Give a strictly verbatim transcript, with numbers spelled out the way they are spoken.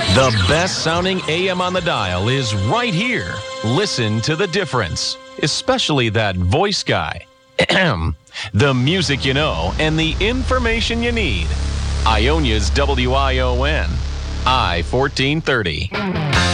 The best sounding A M on the dial is right here. Listen to the difference, especially that voice guy. The music you know and the information you need. Ionia's W I O N, I fourteen thirty.